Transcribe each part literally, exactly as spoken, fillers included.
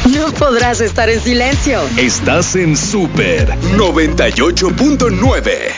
No podrás estar en silencio. Estás en Super noventa y ocho punto nueve.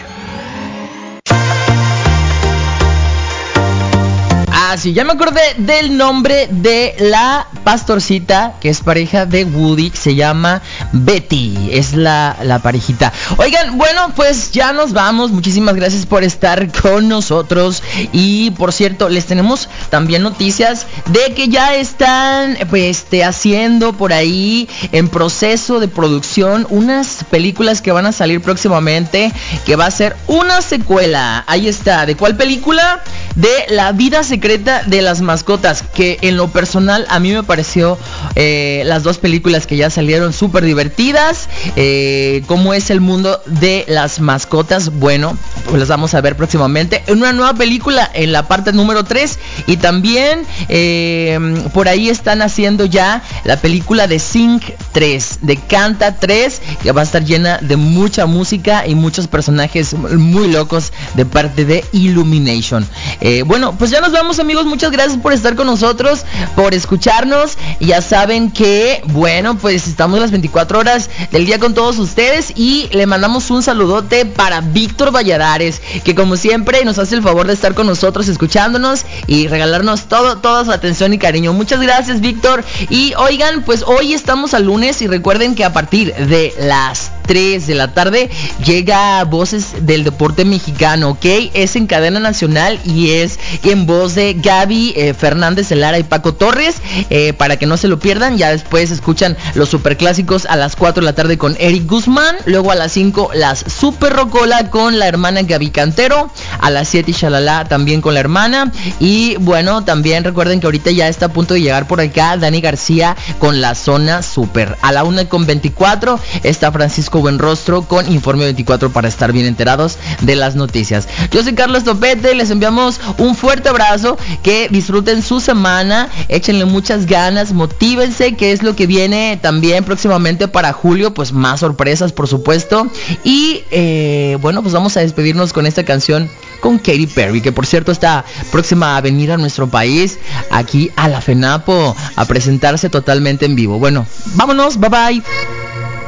Ah, sí, ya me acordé del nombre de la pastorcita que es pareja de Woody, se llama Betty, es la, la parejita. Oigan, bueno, pues ya nos vamos, muchísimas gracias por estar con nosotros. Y por cierto, les tenemos también noticias de que ya están pues, este, haciendo por ahí en proceso de producción unas películas que van a salir próximamente, que va a ser una secuela. Ahí está, ¿de cuál película? De La vida secreta de las mascotas, que en lo personal a mí me pareció eh, las dos películas que ya salieron súper divertidas. Eh, cómo es el mundo de las mascotas, bueno, pues las vamos a ver próximamente en una nueva película, en la parte número tres. Y también eh, por ahí están haciendo ya la película de Sing tres, de Canta tres, que va a estar llena de mucha música y muchos personajes muy locos de parte de Illumination. Eh, bueno, pues ya nos vamos, amigos. Muchas gracias por estar con nosotros, por escucharnos. Ya saben que, bueno, pues estamos las veinticuatro horas del día con todos ustedes. Y le mandamos un saludote para Víctor Valladares, que como siempre nos hace el favor de estar con nosotros, escuchándonos y regalarnos todo, toda su atención y cariño. Muchas gracias, Víctor. Y oigan, pues hoy estamos al lunes y recuerden que a partir de las tres de la tarde llega Voces del Deporte Mexicano, ¿ok? Es en cadena nacional y es en voz de Gaby eh, Fernández Lara y Paco Torres, eh, para que no se lo pierdan. Ya después escuchan los superclásicos a las cuatro de la tarde con Eric Guzmán, luego a las cinco las Super Rocola con la hermana Gaby Cantero, a las siete y Shalala también con la hermana. Y bueno, también recuerden que ahorita ya está a punto de llegar por acá Dani García con la Zona Super. A la una con veinticuatro está Francisco Buenrostro con Informe veinticuatro para estar bien enterados de las noticias. Yo soy Carlos Topete, les enviamos un fuerte abrazo, que disfruten su semana, échenle muchas ganas, motívense, que es lo que viene también próximamente para julio, pues más sorpresas por supuesto. Y eh, bueno, pues vamos a despedirnos con esta canción con Katy Perry, que por cierto está próxima a venir a nuestro país, aquí a la FENAPO, a presentarse totalmente en vivo. Bueno, vámonos, bye bye.